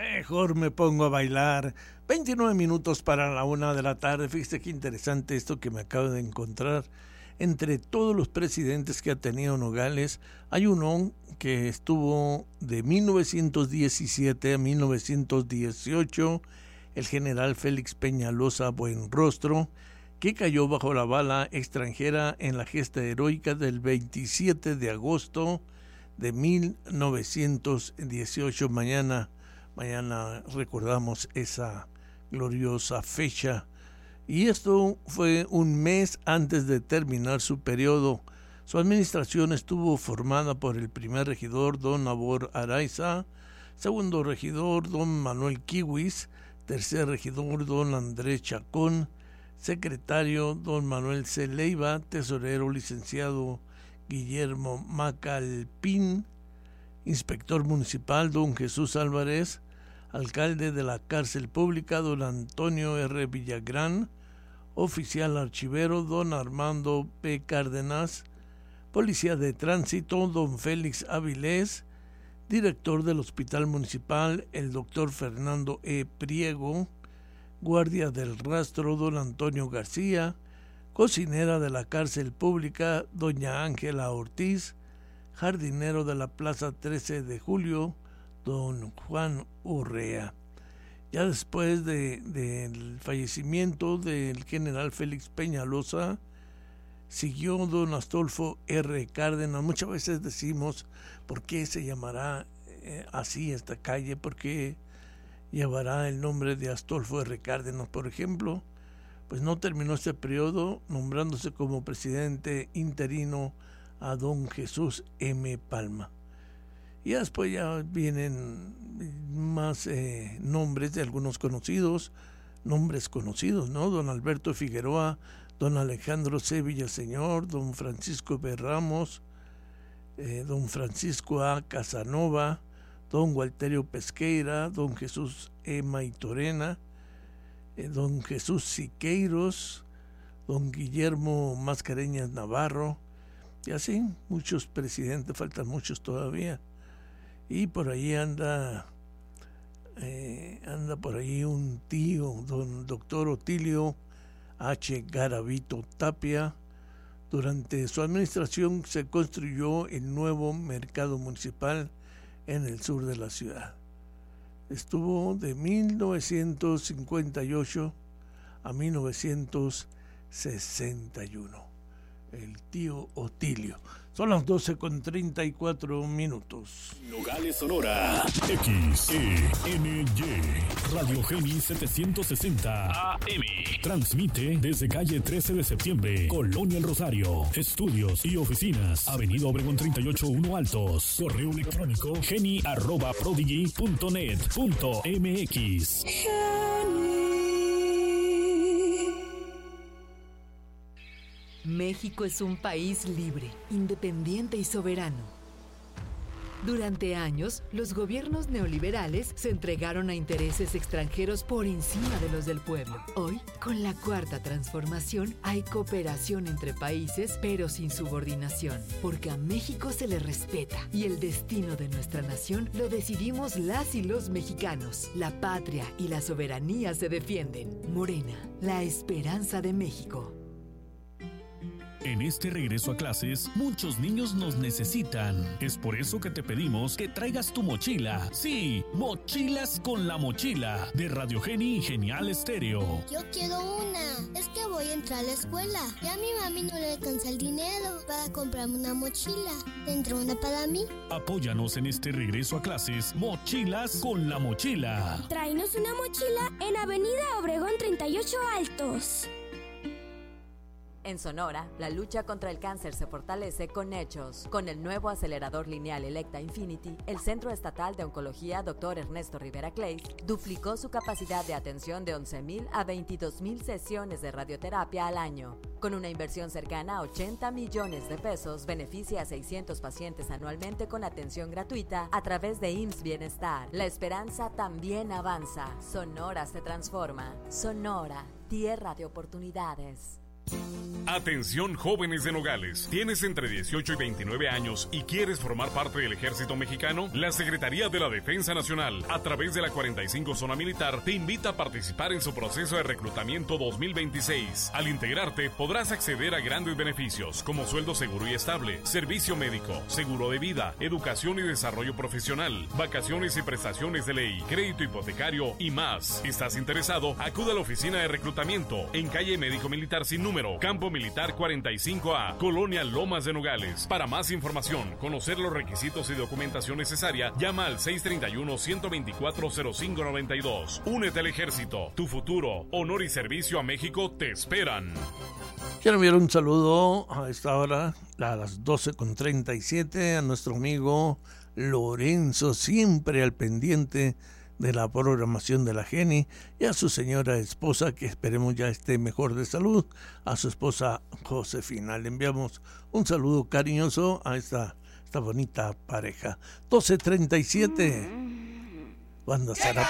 Mejor me pongo a bailar. 29 minutos para la 1 de la tarde. Fíjese qué interesante esto que me acabo de encontrar. Entre todos los presidentes que ha tenido Nogales, hay uno que estuvo de 1917 a 1918, el general Félix Peñalosa Buenrostro, que cayó bajo la bala extranjera en la gesta heroica del 27 de agosto de 1918. Mañana recordamos esa gloriosa fecha. Y esto fue un mes antes de terminar su periodo. Su administración estuvo formada por el primer regidor, don Nabor Araiza, segundo regidor, don Manuel Kiwis, tercer regidor, don Andrés Chacón, secretario, don Manuel C. Leiva, tesorero, licenciado Guillermo Macalpín, inspector municipal, don Jesús Álvarez, alcalde de la cárcel pública, don Antonio R. Villagrán, oficial archivero, don Armando P. Cárdenas, policía de tránsito, don Félix Avilés, director del hospital municipal, el doctor Fernando E. Priego, guardia del rastro, don Antonio García, cocinera de la cárcel pública, doña Ángela Ortiz, jardinero de la plaza 13 de julio, don Juan Urrea. Ya después del fallecimiento del general Félix Peñalosa, siguió don Astolfo R. Cárdenas. Muchas veces decimos, ¿por qué se llamará así esta calle? ¿Por qué llevará el nombre de Astolfo R. Cárdenas, por ejemplo? Pues no terminó este periodo nombrándose como presidente interino a don Jesús M. Palma. Y después ya vienen más nombres de algunos nombres conocidos, ¿no? Don Alberto Figueroa, don Alejandro C. Villaseñor, don Francisco B. Ramos, don Francisco A. Casanova, don Walterio Pesqueira, don Jesús E. Maitorena, don Jesús Siqueiros, don Guillermo Mascareñas Navarro, y así muchos presidentes, faltan muchos todavía. Y por ahí anda por ahí un tío, don doctor Otilio H. Garavito Tapia. Durante su administración se construyó el nuevo mercado municipal en el sur de la ciudad. Estuvo de 1958 a 1961. El tío Otilio. Son las 12:34. Nogales, Sonora. XENY. Radio Geni 760 AM. Transmite desde calle 13 de septiembre, Colonia El Rosario. Estudios y oficinas. Avenida Obregón 38-1 Altos. Correo electrónico geni@prodigy.net.mx. México es un país libre, independiente y soberano. Durante años, los gobiernos neoliberales se entregaron a intereses extranjeros por encima de los del pueblo. Hoy, con la Cuarta Transformación, hay cooperación entre países, pero sin subordinación, porque a México se le respeta y el destino de nuestra nación lo decidimos las y los mexicanos. La patria y la soberanía se defienden. Morena, la esperanza de México. En este regreso a clases, muchos niños nos necesitan. Es por eso que te pedimos que traigas tu mochila. Sí, Mochilas con la Mochila, de Radio Geni y Genial Estéreo. Yo quiero una. Es que voy a entrar a la escuela y a mi mami no le alcanza el dinero para comprarme una mochila. ¿Tendrá una para mí? Apóyanos en este regreso a clases, Mochilas con la Mochila. Tráenos una mochila en Avenida Obregón 38 Altos. En Sonora, la lucha contra el cáncer se fortalece con hechos. Con el nuevo acelerador lineal Electa Infinity, el Centro Estatal de Oncología Dr. Ernesto Rivera Clays duplicó su capacidad de atención de 11,000 a 22,000 sesiones de radioterapia al año. Con una inversión cercana a 80 millones de pesos, beneficia a 600 pacientes anualmente con atención gratuita a través de IMSS Bienestar. La esperanza también avanza. Sonora se transforma. Sonora, tierra de oportunidades. Atención jóvenes de Nogales, ¿tienes entre 18 y 29 años y quieres formar parte del ejército mexicano? La Secretaría de la Defensa Nacional, a través de la 45 Zona Militar, te invita a participar en su proceso de reclutamiento 2026. Al integrarte, podrás acceder a grandes beneficios, como sueldo seguro y estable, servicio médico, seguro de vida, educación y desarrollo profesional, vacaciones y prestaciones de ley, crédito hipotecario y más. ¿Estás interesado? Acude a la oficina de reclutamiento en calle Médico Militar sin número, Campo Militar 45A, Colonia Lomas de Nogales. Para más información, conocer los requisitos y documentación necesaria, llama al 631-124-0592. Únete al ejército. Tu futuro, honor y servicio a México te esperan. Quiero enviar un saludo a esta hora, a las 12:37, a nuestro amigo Lorenzo, siempre al pendiente de la programación de la Geni, y a su señora esposa, que esperemos ya esté mejor de salud, a su esposa Josefina. Le enviamos un saludo cariñoso a esta bonita pareja. 12:37. Banda Zarapa.